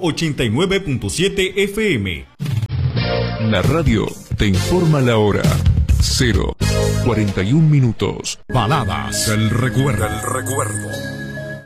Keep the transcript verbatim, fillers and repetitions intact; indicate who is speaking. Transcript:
Speaker 1: ochenta y nueve punto siete F M.
Speaker 2: La radio te informa la hora. Cero, cuarenta y un minutos.
Speaker 1: Baladas del recuerdo. Del recuerdo.